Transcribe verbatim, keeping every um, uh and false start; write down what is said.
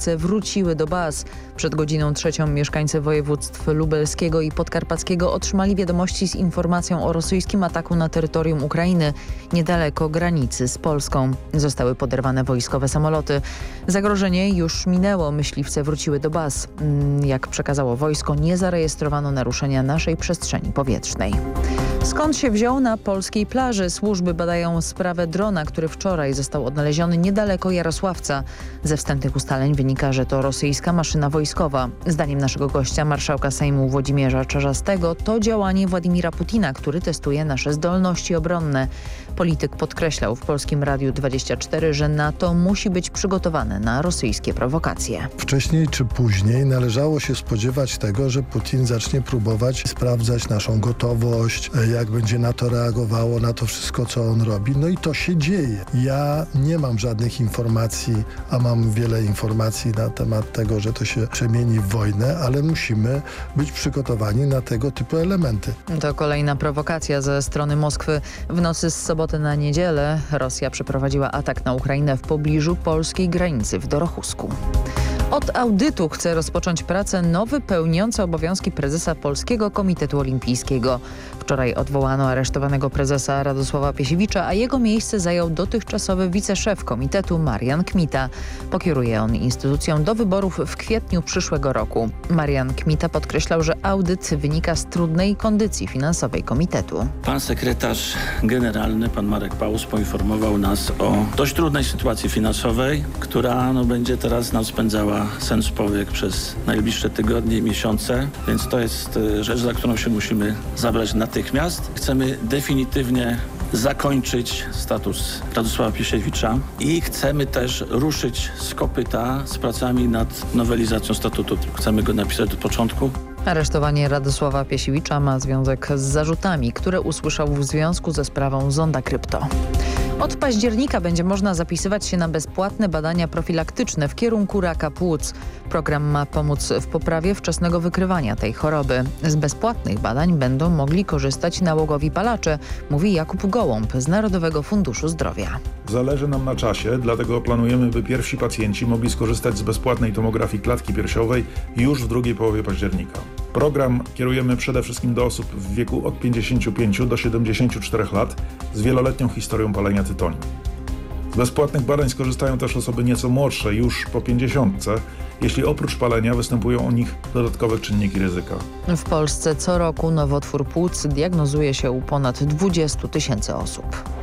myśliwce wróciły do baz. Przed godziną trzecią mieszkańcy województw lubelskiego i podkarpackiego otrzymali wiadomości z informacją o rosyjskim ataku na terytorium Ukrainy, niedaleko granicy z Polską. Zostały poderwane wojskowe samoloty. Zagrożenie już minęło, myśliwce wróciły do baz. Jak przekazało wojsko, nie zarejestrowano naruszenia naszej przestrzeni powietrznej. Skąd się wziął na polskiej plaży? Służby badają sprawę drona, który wczoraj został odnaleziony niedaleko Jarosławca. Ze wstępnych ustaleń wynika, że to rosyjska maszyna wojskowa. Zdaniem naszego gościa, marszałka Sejmu Włodzimierza Czarzastego, to działanie Władimira Putina, który testuje nasze zdolności obronne. Polityk podkreślał w Polskim Radiu dwadzieścia cztery, że NATO musi być przygotowane na rosyjskie prowokacje. Wcześniej czy później należało się spodziewać tego, że Putin zacznie próbować sprawdzać naszą gotowość, jak będzie NATO reagowało na to wszystko, co on robi. No i to się dzieje. Ja nie mam żadnych informacji, a mam wiele informacji na temat tego, że to się przemieni w wojnę, ale musimy być przygotowani na tego typu elementy. To kolejna prowokacja ze strony Moskwy. W nocy z soboty na niedzielę Rosja przeprowadziła atak na Ukrainę w pobliżu polskiej granicy w Dorochusku. Od audytu chce rozpocząć pracę nowy pełniący obowiązki prezesa Polskiego Komitetu Olimpijskiego. Wczoraj odwołano aresztowanego prezesa Radosława Piesiewicza, a jego miejsce zajął dotychczasowy wiceszef komitetu Marian Kmita. Pokieruje on instytucją do wyborów w kwietniu przyszłego roku. Marian Kmita podkreślał, że audyt wynika z trudnej kondycji finansowej komitetu. Pan sekretarz generalny, pan Marek Paus, poinformował nas o dość trudnej sytuacji finansowej, która no, będzie teraz nas spędzała sen z powiek przez najbliższe tygodnie i miesiące, więc to jest rzecz, za którą się musimy zabrać natychmiast. Chcemy definitywnie zakończyć status Radosława Piesiewicza i chcemy też ruszyć z kopyta z pracami nad nowelizacją statutu. Chcemy go napisać do początku. Aresztowanie Radosława Piesiewicza ma związek z zarzutami, które usłyszał w związku ze sprawą Zonda Krypto. Od października będzie można zapisywać się na bezpłatne badania profilaktyczne w kierunku raka płuc. Program ma pomóc w poprawie wczesnego wykrywania tej choroby. Z bezpłatnych badań będą mogli korzystać nałogowi palacze, mówi Jakub Gołąb z Narodowego Funduszu Zdrowia. Zależy nam na czasie, dlatego planujemy, by pierwsi pacjenci mogli skorzystać z bezpłatnej tomografii klatki piersiowej już w drugiej połowie października. Program kierujemy przede wszystkim do osób w wieku od pięćdziesięciu pięciu do siedemdziesięciu czterech lat z wieloletnią historią palenia tytoniu. Z bezpłatnych badań skorzystają też osoby nieco młodsze, już po pięćdziesiątce, jeśli oprócz palenia występują u nich dodatkowe czynniki ryzyka. W Polsce co roku nowotwór płuc diagnozuje się u ponad dwudziestu tysięcy osób.